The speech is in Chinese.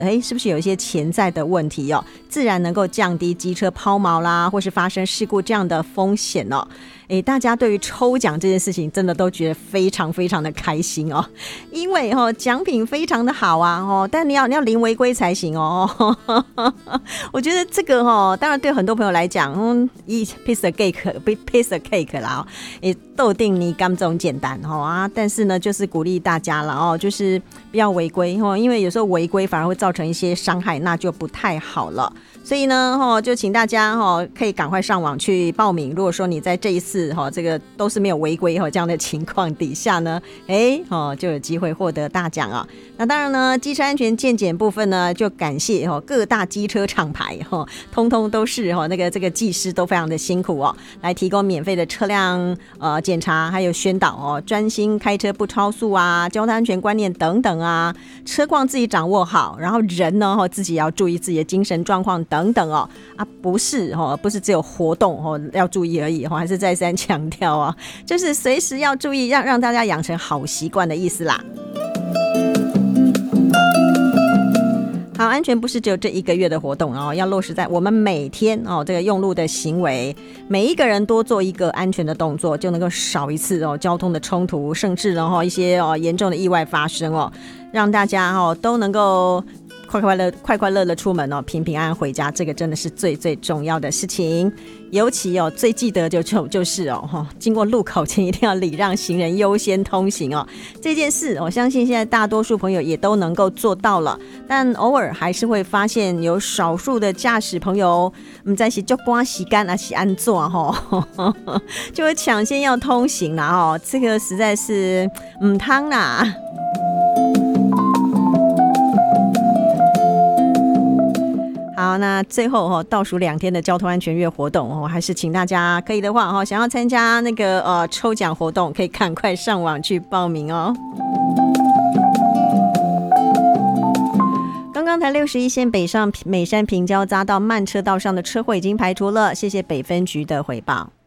是不是有一些潜在的问题哦，自然能够降低机车抛锚啦，或是发生事故这样的风险哦。大家对于抽奖这件事情真的都觉得非常非常的开心哦，因为奖品非常的好啊但你要零违规才行哦。我觉得这个当然对很多朋友来讲一 piece of cake 啦豆定你甘这种简单但是呢就是鼓励大家了就是不要违规因为有时候违规反而会造成一些伤害，那就不太好了。所以呢就请大家可以赶快上网去报名。如果说你在这一次这个都是没有违规这样的情况底下呢就有机会获得大奖啊。那当然呢机车安全健检部分呢就感谢各大机车厂牌通通都是这个技师都非常的辛苦来提供免费的车辆检查还有宣导专心开车不超速啊，交通安全观念等等啊，车况自己掌握好，然后人呢自己要注意自己的精神状况等等不是只有活动要注意而已还是再三强调就是随时要注意，让大家养成好习惯的意思啦。好，安全不是只有这1个月的活动要落实在我们每天这个用路的行为，每一个人多做一个安全的动作，就能够少一次交通的冲突，甚至一些严重的意外发生让大家都能够快快乐乐出门平平安安回家，这个真的是最最重要的事情。尤其最记得就是经过路口前一定要礼让行人，优先通行这件事我相信现在大多数朋友也都能够做到了，但偶尔还是会发现有少数的驾驶朋友不知道是要赶时间还是怎样就会抢先要通行啦这个实在是不通啦。好，那最后倒数2天的交通安全月活动还是请大家可以的话想要参加那个抽奖活动，可以赶快上网去报名哦。刚刚台61线北上美山平交匝道慢车道上的车祸已经排除了，谢谢北分局的回报。